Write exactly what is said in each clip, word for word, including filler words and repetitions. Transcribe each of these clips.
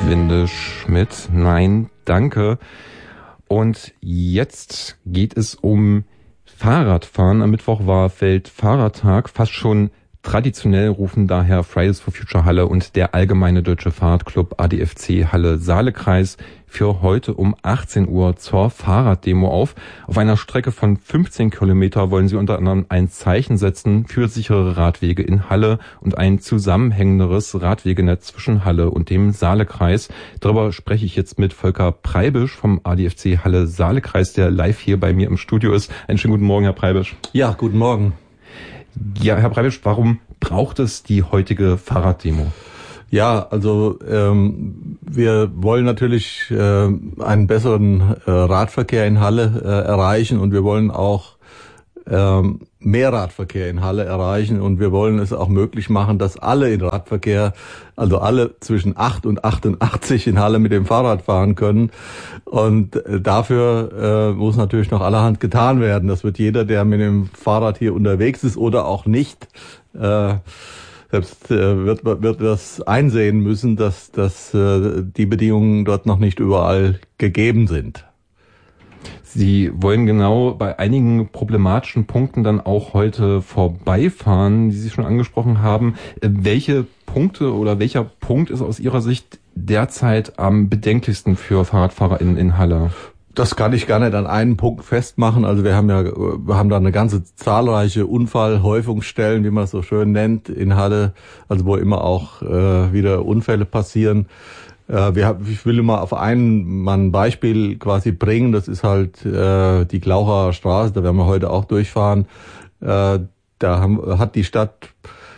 Windisch mit Nein, danke. Und jetzt geht es um Fahrradfahren. Am Mittwoch war Weltfahrradtag, fast schon traditionell rufen daher Fridays for Future Halle und der Allgemeine Deutsche Fahrradclub A D F C Halle Saalekreis für heute um achtzehn Uhr zur Fahrraddemo auf. Auf einer Strecke von fünfzehn Kilometer wollen sie unter anderem ein Zeichen setzen für sichere Radwege in Halle und ein zusammenhängenderes Radwegenetz zwischen Halle und dem Saalekreis. Darüber spreche ich jetzt mit Volker Preibisch vom A D F C Halle Saalekreis, der live hier bei mir im Studio ist. Einen schönen guten Morgen, Herr Preibisch. Ja, guten Morgen. Ja, Herr Preibisch, warum braucht es die heutige Fahrraddemo? Ja, also ähm, wir wollen natürlich äh, einen besseren äh, Radverkehr in Halle äh, erreichen und wir wollen auch ähm, mehr Radverkehr in Halle erreichen und wir wollen es auch möglich machen, dass alle in Radverkehr, also alle zwischen acht und achtundachtzig in Halle mit dem Fahrrad fahren können. Und äh, dafür äh, muss natürlich noch allerhand getan werden. Das wird jeder, der mit dem Fahrrad hier unterwegs ist oder auch nicht, äh, selbst äh, wird wird das einsehen müssen, dass dass äh, die Bedingungen dort noch nicht überall gegeben sind. Sie wollen genau bei einigen problematischen Punkten dann auch heute vorbeifahren, die Sie schon angesprochen haben. Welche Punkte oder welcher Punkt ist aus Ihrer Sicht derzeit am bedenklichsten für Fahrradfahrer in, in Halle? Das kann ich gar nicht an einen Punkt festmachen. Also wir haben ja, wir haben da eine ganze zahlreiche Unfallhäufungsstellen, wie man es so schön nennt, in Halle, also wo immer auch äh, wieder Unfälle passieren. Äh, wir, ich will immer auf einen mal ein Beispiel quasi bringen. Das ist halt äh, die Glaucher Straße. Da werden wir heute auch durchfahren. Äh, da haben, hat die Stadt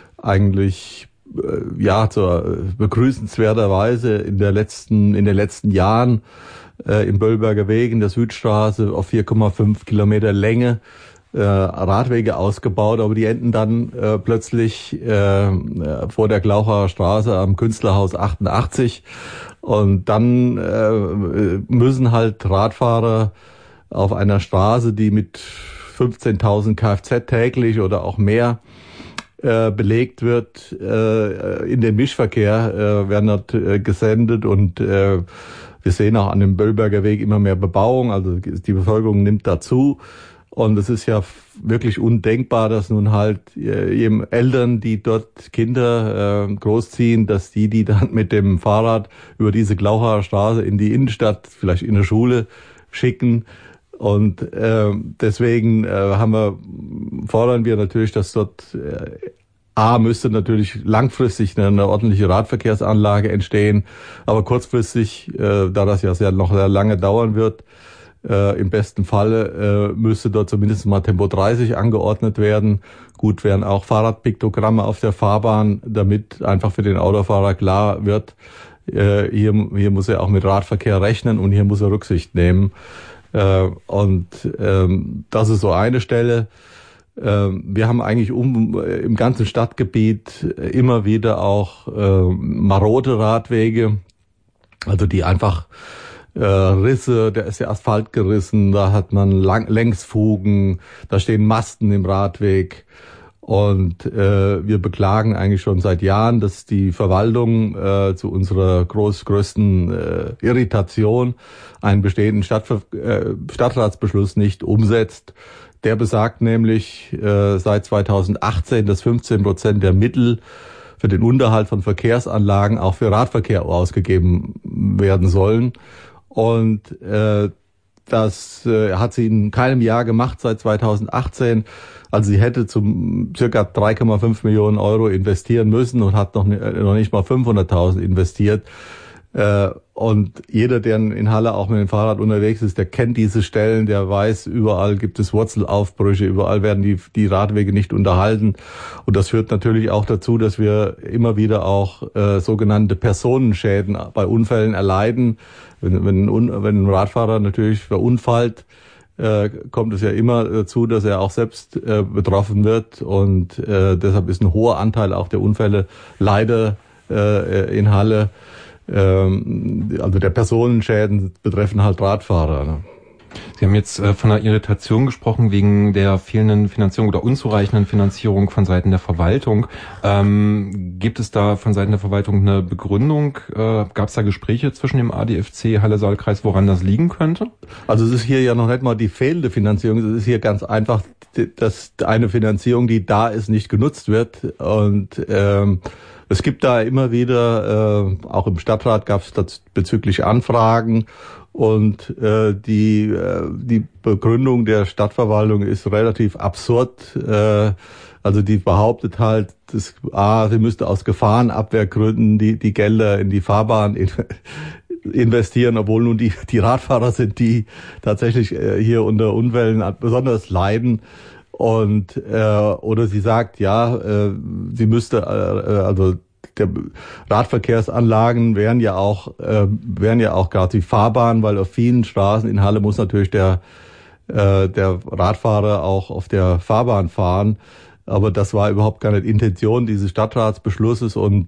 eigentlich äh, ja zur begrüßenswerterweise in der letzten in den letzten Jahren äh, im Böllberger Weg in der Südstraße auf vier Komma fünf Kilometer Länge äh, Radwege ausgebaut, aber die enden dann äh, plötzlich äh, vor der Glaucher Straße am Künstlerhaus achtundachtzig und dann äh, müssen halt Radfahrer auf einer Straße, die mit fünfzehntausend Kfz täglich oder auch mehr äh, belegt wird, äh, in den Mischverkehr äh, werden dort äh, gesendet und äh, wir sehen auch an dem Böllberger Weg immer mehr Bebauung, also die Bevölkerung nimmt dazu. Und es ist ja wirklich undenkbar, dass nun halt äh, eben Eltern, die dort Kinder äh, großziehen, dass die die dann mit dem Fahrrad über diese Glaucher Straße in die Innenstadt, vielleicht in eine Schule schicken. Und äh, deswegen äh, haben wir, fordern wir natürlich, dass dort äh, A, müsste natürlich langfristig eine, eine ordentliche Radverkehrsanlage entstehen, aber kurzfristig, äh, da das ja sehr, noch sehr lange dauern wird, äh, im besten Falle äh, müsste dort zumindest mal Tempo dreißig angeordnet werden. Gut wären auch Fahrradpiktogramme auf der Fahrbahn, damit einfach für den Autofahrer klar wird, äh, hier, hier muss er auch mit Radverkehr rechnen und hier muss er Rücksicht nehmen. Äh, und ähm, das ist so eine Stelle. Wir haben eigentlich um im ganzen Stadtgebiet immer wieder auch äh, marode Radwege, also die einfach äh, Risse, da ist der Asphalt gerissen, da hat man Lang- Längsfugen, da stehen Masten im Radweg und äh, wir beklagen eigentlich schon seit Jahren, dass die Verwaltung äh, zu unserer groß, größten äh, Irritation einen bestehenden Stadtver- äh, Stadtratsbeschluss nicht umsetzt. Der besagt nämlich äh, seit zweitausendachtzehn, dass fünfzehn Prozent der Mittel für den Unterhalt von Verkehrsanlagen auch für Radverkehr ausgegeben werden sollen. Und äh, das äh, hat sie in keinem Jahr gemacht seit zweitausendachtzehn. Also sie hätte zum circa drei Komma fünf Millionen Euro investieren müssen und hat noch, noch nicht mal fünfhunderttausend investiert. Äh, und jeder, der in Halle auch mit dem Fahrrad unterwegs ist, der kennt diese Stellen, der weiß, überall gibt es Wurzelaufbrüche, überall werden die, die Radwege nicht unterhalten. Und das führt natürlich auch dazu, dass wir immer wieder auch äh, sogenannte Personenschäden bei Unfällen erleiden. Wenn, wenn, wenn ein Radfahrer natürlich verunfallt, äh, kommt es ja immer dazu, dass er auch selbst äh, betroffen wird. Und äh, deshalb ist ein hoher Anteil auch der Unfälle leider äh, in Halle. Also der Personenschäden betreffen halt Radfahrer. Ne? Sie haben jetzt äh, von einer Irritation gesprochen wegen der fehlenden Finanzierung oder unzureichenden Finanzierung von Seiten der Verwaltung. Ähm, gibt es da von Seiten der Verwaltung eine Begründung? Äh, Gab es da Gespräche zwischen dem A D F C Halle-Saale-Kreis, woran das liegen könnte? Also es ist hier ja noch nicht mal die fehlende Finanzierung, es ist hier ganz einfach, dass eine Finanzierung, die da ist, nicht genutzt wird. Und ähm, es gibt da immer wieder, äh, auch im Stadtrat gab es bezüglich Anfragen. Und äh, die äh, die Begründung der Stadtverwaltung ist relativ absurd. Äh, also die behauptet halt, dass ah, sie müsste aus Gefahrenabwehrgründen die die Gelder in die Fahrbahn in, investieren, obwohl nun die die Radfahrer sind, die tatsächlich äh, hier unter Unfällen besonders leiden. Und äh, oder sie sagt, ja, äh, sie müsste äh, also der Radverkehrsanlagen wären ja auch äh, wären ja auch gerade die Fahrbahn, weil auf vielen Straßen in Halle muss natürlich der äh, der Radfahrer auch auf der Fahrbahn fahren. Aber das war überhaupt keine Intention dieses Stadtratsbeschlusses und